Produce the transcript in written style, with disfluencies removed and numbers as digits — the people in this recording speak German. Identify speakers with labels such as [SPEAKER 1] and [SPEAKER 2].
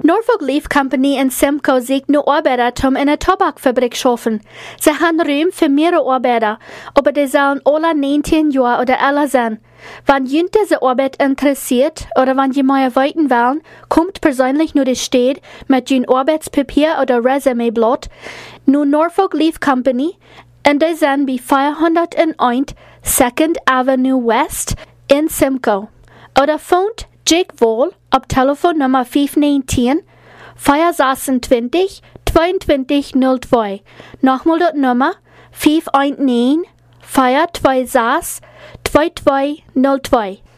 [SPEAKER 1] Norfolk Leaf Company in Simcoe sucht nur Arbeiter, um in einer Tabakfabrik zu arbeiten. Sie haben Raum für mehrere Arbeiter, aber die sollen alle 19 Jahre oder älter sein. Wenn jemand diese Arbeit interessiert oder wenn ihr mehr weiten wollen, kommt persönlich nur die Stadt mit ihrem Arbeitspapier oder Resümeblatt nur Norfolk Leaf Company und die sind bei 401 2nd Avenue West in Simcoe. Oder phont Jake Wall auf Telefonnummer 519 426 2202. Nochmal das Nummer 519 426 2202.